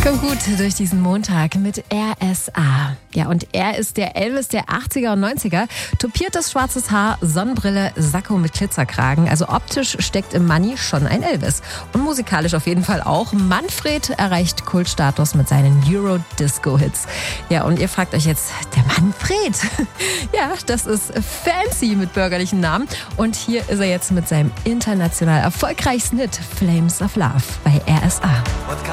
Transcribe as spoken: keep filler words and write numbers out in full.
Kommt gut durch diesen Montag mit R S A. Ja, und er ist der Elvis der achtziger und neunziger. Tupiertes schwarzes Haar, Sonnenbrille, Sakko mit Glitzerkragen. Also optisch steckt im Manni schon ein Elvis. Und musikalisch auf jeden Fall auch. Manfred erreicht Kultstatus mit seinen Euro-Disco-Hits. Ja, und ihr fragt euch jetzt, der Manfred? Ja, das ist Fancy mit bürgerlichen Namen. Und hier ist er jetzt mit seinem international erfolgreichsten Hit Flames of Love bei R S A.